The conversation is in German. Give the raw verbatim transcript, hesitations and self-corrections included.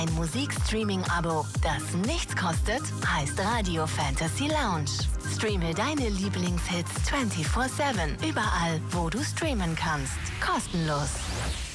Ein Musikstreaming-Abo, das nichts kostet, heißt Radio Fantasy Lounge. Streame deine Lieblingshits vierundzwanzig sieben, überall, wo du streamen kannst. Kostenlos.